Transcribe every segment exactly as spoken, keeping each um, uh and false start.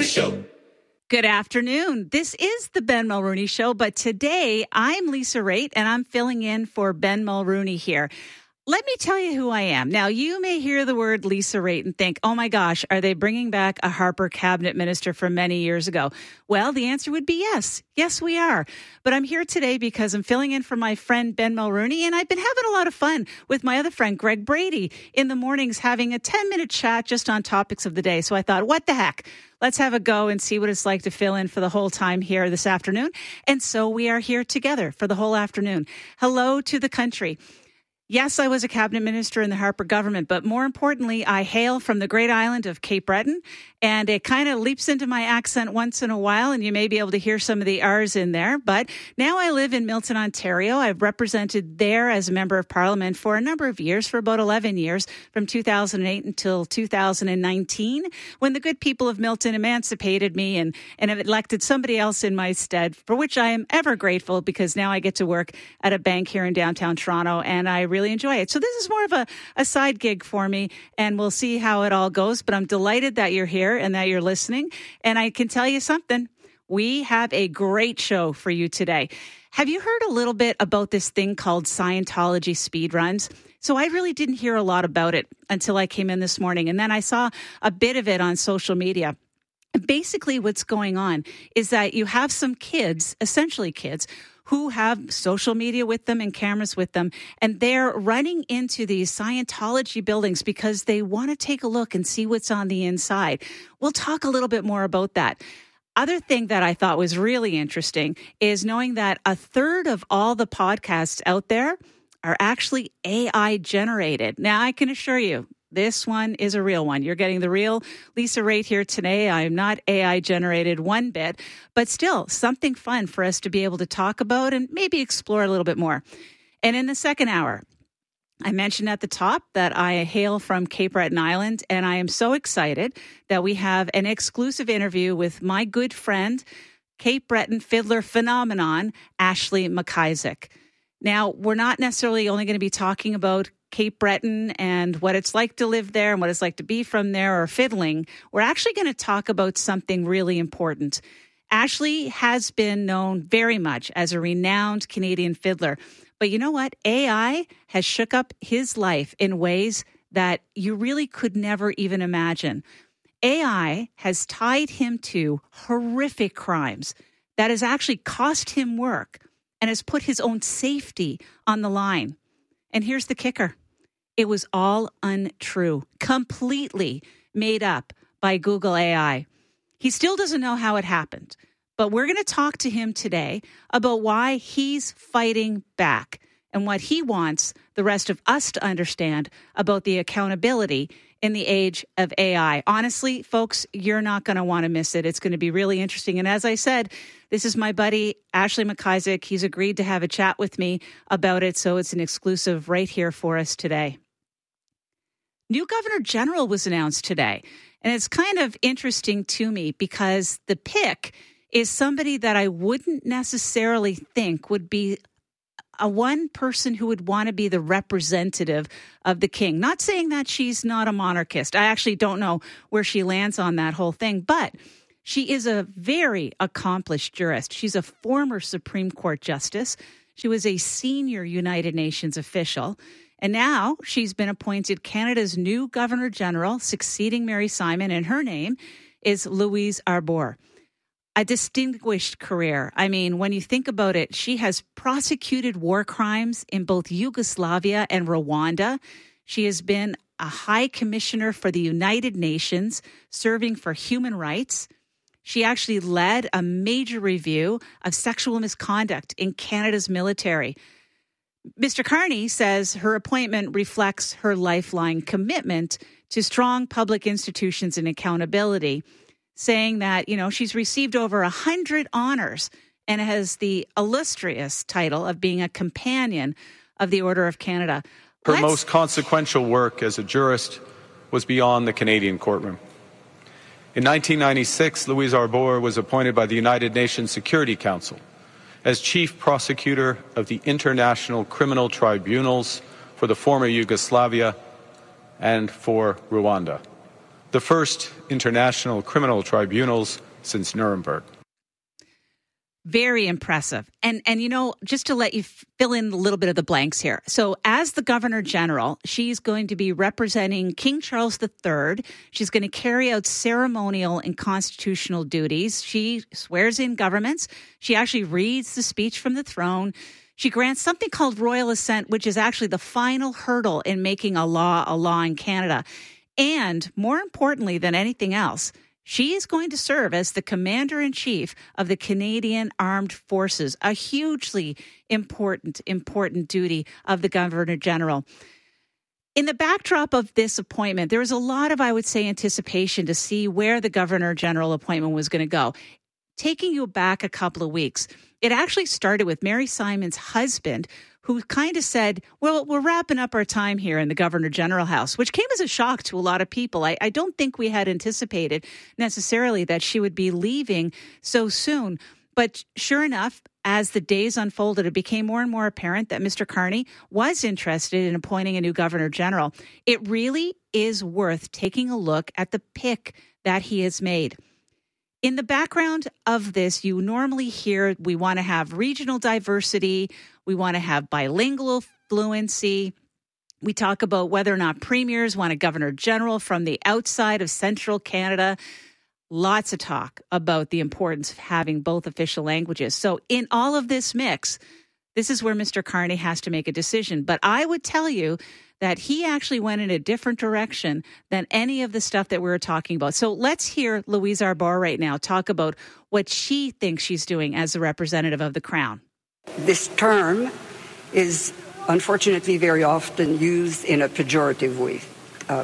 Show. Good afternoon. This is the Ben Mulrooney Show, but today I'm Lisa Raitt and I'm filling in for Ben Mulrooney here. Let me tell you who I am. Now, you may hear the word Lisa Raitt and think, oh my gosh, are they bringing back a Harper cabinet minister from many years ago? Well, the answer would be yes. Yes, we are. But I'm here today because I'm filling in for my friend Ben Mulrooney, and I've been having a lot of fun with my other friend, Greg Brady, in the mornings having a ten-minute chat just on topics of the day. So I thought, what the heck? Let's have a go and see what it's like to fill in for the whole time here this afternoon. And so we are here together for the whole afternoon. Hello to the country. Yes, I was a cabinet minister in the Harper government, but more importantly, I hail from the great island of Cape Breton, and it kind of leaps into my accent once in a while, and you may be able to hear some of the R's in there. But now I live in Milton, Ontario. I've represented there as a member of parliament for a number of years, for about eleven years, from two thousand eight until two thousand nineteen, when the good people of Milton emancipated me and, and have elected somebody else in my stead, for which I am ever grateful, because now I get to work at a bank here in downtown Toronto, and I really Really enjoy it. So this is more of a, a side gig for me, and we'll see how it all goes. But I'm delighted that you're here and that you're listening. And I can tell you something. We have a great show for you today. Have you heard a little bit about this thing called Scientology speedruns? So I really didn't hear a lot about it until I came in this morning. And then I saw a bit of it on social media. Basically, what's going on is that you have some kids, essentially kids, who have social media with them and cameras with them, and they're running into these Scientology buildings because they want to take a look and see what's on the inside. We'll talk a little bit more about that. Other thing that I thought was really interesting is knowing that a third of all the podcasts out there are actually A I generated. Now, I can assure you, this one is a real one. You're getting the real Lisa Raitt here today. I'm not A I generated one bit, but still something fun for us to be able to talk about and maybe explore a little bit more. And in the second hour, I mentioned at the top that I hail from Cape Breton Island, and I am so excited that we have an exclusive interview with my good friend, Cape Breton fiddler phenomenon, Ashley McIsaac. Now, we're not necessarily only going to be talking about Cape Breton and what it's like to live there and what it's like to be from there or fiddling. We're actually going to talk about something really important. Ashley has been known very much as a renowned Canadian fiddler. But you know what? A I has shook up his life in ways that you really could never even imagine. A I has tied him to horrific crimes that has actually cost him work and has put his own safety on the line. And here's the kicker. It was all untrue, completely made up by Google A I. He still doesn't know how it happened, but we're going to talk to him today about why he's fighting back and what he wants the rest of us to understand about the accountability in the age of A I. Honestly, folks, you're not going to want to miss it. It's going to be really interesting. And as I said, this is my buddy, Ashley McIsaac. He's agreed to have a chat with me about it, so it's an exclusive right here for us today. New Governor General was announced today, and it's kind of interesting to me because the pick is somebody that I wouldn't necessarily think would be a one person who would want to be the representative of the king. Not saying that she's not a monarchist. I actually don't know where she lands on that whole thing, but she is a very accomplished jurist. She's a former Supreme Court justice. She was a senior United Nations official. And now she's been appointed Canada's new Governor General, succeeding Mary Simon, and her name is Louise Arbour. A distinguished career. I mean, when you think about it, she has prosecuted war crimes in both Yugoslavia and Rwanda. She has been a High Commissioner for the United Nations, serving for human rights. She actually led a major review of sexual misconduct in Canada's military. Mister Carney says her appointment reflects her lifelong commitment to strong public institutions and accountability, saying that, you know, she's received over one hundred honors and has the illustrious title of being a companion of the Order of Canada. Her Let's... most consequential work as a jurist was beyond the Canadian courtroom. In nineteen ninety-six, Louise Arbour was appointed by the United Nations Security Council as Chief Prosecutor of the International Criminal Tribunals for the former Yugoslavia and for Rwanda. the first international criminal tribunals since Nuremberg. Very impressive. And, and you know, just to let you fill in a little bit of the blanks here. So as the Governor General, she's going to be representing King Charles the Third. She's going to carry out ceremonial and constitutional duties. She swears in governments. She actually reads the speech from the throne. She grants something called royal assent, which is actually the final hurdle in making a law a law in Canada. And more importantly than anything else, she is going to serve as the commander-in-chief of the Canadian Armed Forces, a hugely important, important duty of the Governor General. In the backdrop of this appointment, there was a lot of, I would say, anticipation to see where the Governor General appointment was going to go. Taking you back a couple of weeks, it actually started with Mary Simon's husband, who kind of said, well, we're wrapping up our time here in the Governor General House, which came as a shock to a lot of people. I, I don't think we had anticipated necessarily that she would be leaving so soon. But sure enough, as the days unfolded, it became more and more apparent that Mister Carney was interested in appointing a new Governor General. It really is worth taking a look at the pick that he has made. In the background of this, you normally hear we want to have regional diversity, we want to have bilingual fluency. We talk about whether or not premiers want a Governor General from the outside of central Canada. Lots of talk about the importance of having both official languages. So in all of this mix, this is where Mister Carney has to make a decision. But I would tell you that he actually went in a different direction than any of the stuff that we were talking about. So let's hear Louise Arbour right now talk about what she thinks she's doing as a representative of the Crown. This term is unfortunately very often used in a pejorative way. Uh,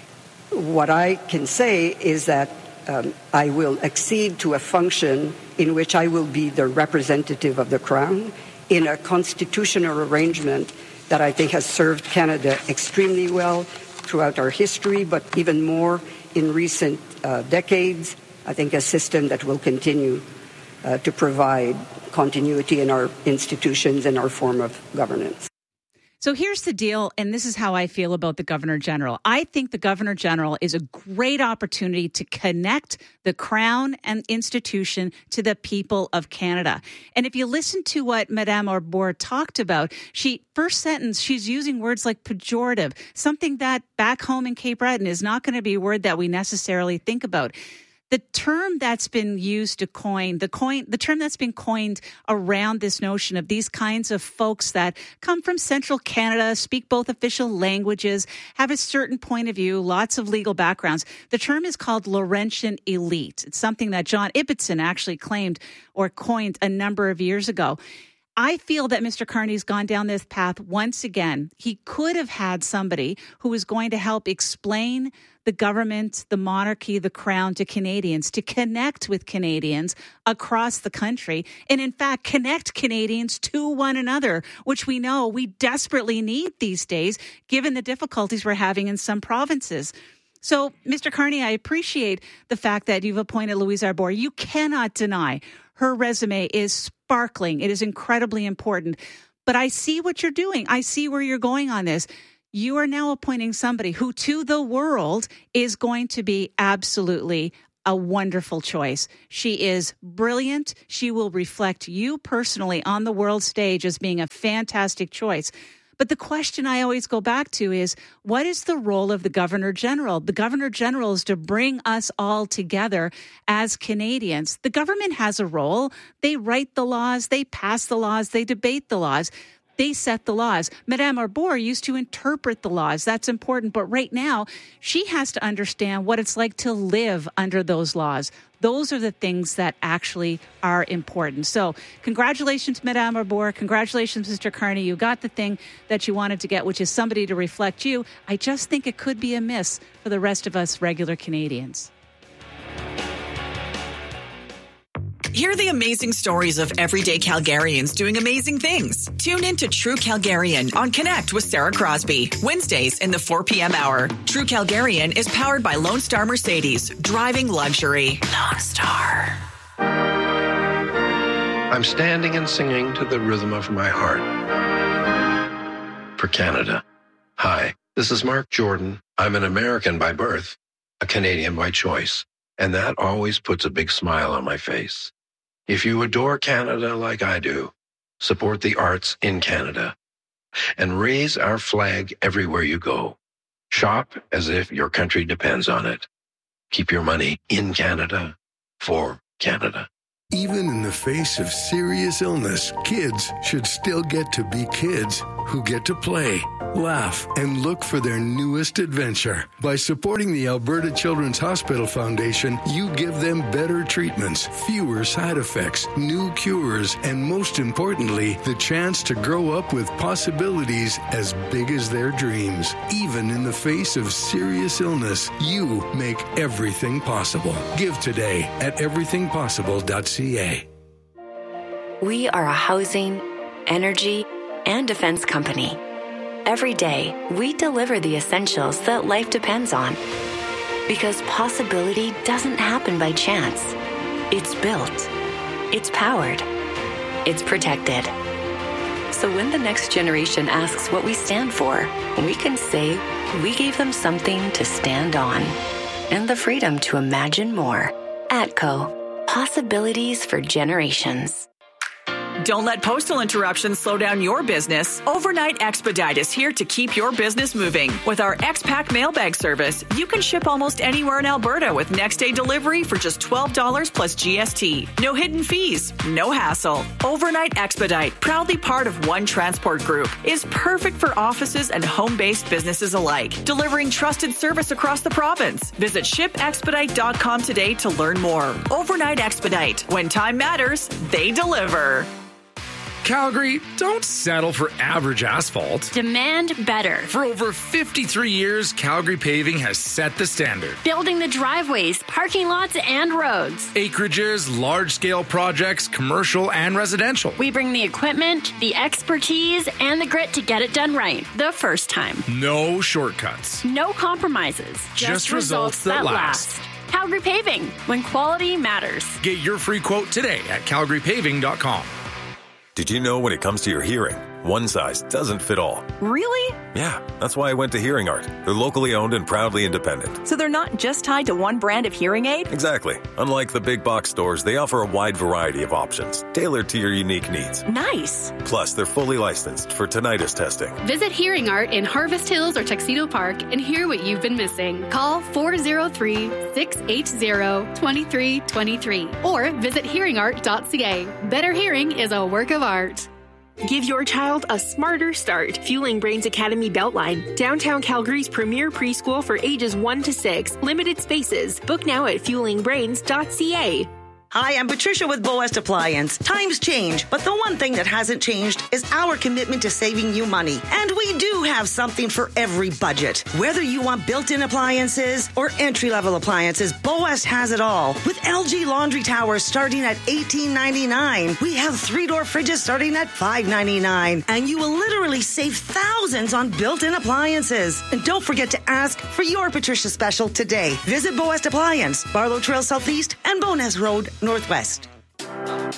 what I can say is that um, I will accede to a function in which I will be the representative of the Crown in a constitutional arrangement that I think has served Canada extremely well throughout our history, but even more in recent uh, decades. I think a system that will continue uh, to provide continuity in our institutions and our form of governance. So here's the deal, and this is how I feel about the Governor General. I think the Governor General is a great opportunity to connect the Crown and institution to the people of Canada. And if you listen to what Madame Arbour talked about, she first sentence, she's using words like pejorative, something that back home in Cape Breton is not going to be a word that we necessarily think about. The term that's been used to coin, the coin, the term that's been coined around this notion of these kinds of folks that come from central Canada, speak both official languages, have a certain point of view, lots of legal backgrounds. The term is called Laurentian elite. It's something that John Ibbitson actually claimed or coined a number of years ago. I feel that Mister Carney's gone down this path once again. He could have had somebody who was going to help explain the government, the monarchy, the Crown to Canadians, to connect with Canadians across the country, and in fact, connect Canadians to one another, which we know we desperately need these days, given the difficulties we're having in some provinces. So, Mister Carney, I appreciate the fact that you've appointed Louise Arbour. You cannot deny her resume is sparkling. It is incredibly important. But I see what you're doing. I see where you're going on this. You are now appointing somebody who, to the world, is going to be absolutely a wonderful choice. She is brilliant. She will reflect you personally on the world stage as being a fantastic choice. But the question I always go back to is, what is the role of the Governor General? The Governor General is to bring us all together as Canadians. The government has a role. They write the laws, they pass the laws, they debate the laws. They set the laws. Madame Arbour used to interpret the laws. That's important. But right now, she has to understand what it's like to live under those laws. Those are the things that actually are important. So congratulations, Madame Arbour. Congratulations, Mister Carney. You got the thing that you wanted to get, which is somebody to reflect you. I just think it could be a miss for the rest of us regular Canadians. Hear the amazing stories of everyday Calgarians doing amazing things. Tune in to True Calgarian on Connect with Sarah Crosby, Wednesdays in the four p.m. hour. True Calgarian is powered by Lone Star Mercedes, driving luxury. Lone Star. I'm standing and singing to the rhythm of my heart. For Canada. Hi, this is Mark Jordan. I'm an American by birth, a Canadian by choice, and that always puts a big smile on my face. If you adore Canada like I do, support the arts in Canada and raise our flag everywhere you go. Shop as if your country depends on it. Keep your money in Canada for Canada. Even in the face of serious illness, kids should still get to be kids who get to play, laugh, and look for their newest adventure. By supporting the Alberta Children's Hospital Foundation, you give them better treatments, fewer side effects, new cures, and most importantly, the chance to grow up with possibilities as big as their dreams. Even in the face of serious illness, you make everything possible. Give today at everything possible dot c a. We are a housing, energy, and defense company. Every day, we deliver the essentials that life depends on. Because possibility doesn't happen by chance. It's built. It's powered. It's protected. So when the next generation asks what we stand for, we can say we gave them something to stand on. And the freedom to imagine more. ATCO. Possibilities for generations. Don't let postal interruptions slow down your business. Overnight Expedite is here to keep your business moving. With our X-Pack mailbag service, you can ship almost anywhere in Alberta with next-day delivery for just twelve dollars plus G S T. No hidden fees, no hassle. Overnight Expedite, proudly part of One Transport Group, is perfect for offices and home-based businesses alike, delivering trusted service across the province. Visit ship expedite dot com today to learn more. Overnight Expedite. When time matters, they deliver. Calgary, don't settle for average asphalt. Demand better. For over fifty-three years, Calgary Paving has set the standard. Building the driveways, parking lots, and roads. Acreages, large-scale projects, commercial and residential. We bring the equipment, the expertise, and the grit to get it done right the first time. No shortcuts. No compromises. Just, Just results, results that, that last. last. Calgary Paving, when quality matters. Get your free quote today at calgary paving dot com. Did you know when it comes to your hearing, one size doesn't fit all? Really? Yeah, that's why I went to Hearing Art. They're locally owned and proudly independent. So they're not just tied to one brand of hearing aid? Exactly. Unlike the big box stores, they offer a wide variety of options, tailored to your unique needs. Nice. Plus, they're fully licensed for tinnitus testing. Visit Hearing Art in Harvest Hills or Tuxedo Park and hear what you've been missing. Call four oh three, six eight zero, two three two three or visit hearing art dot c a. Better hearing is a work of art. Give your child a smarter start. Fueling Brains Academy Beltline, downtown Calgary's premier preschool for ages one to six. Limited spaces. Book now at fueling brains dot c a. Hi, I'm Patricia with Boest Appliance. Times change, but the one thing that hasn't changed is our commitment to saving you money. And we do have something for every budget. Whether you want built-in appliances or entry-level appliances, Boest has it all. With L G laundry towers starting at eighteen ninety-nine, we have three-door fridges starting at five ninety-nine, and you will literally save thousands on built-in appliances. And don't forget to ask for your Patricia special today. Visit Boest Appliance, Barlow Trail Southeast and Bowness Road Northwest.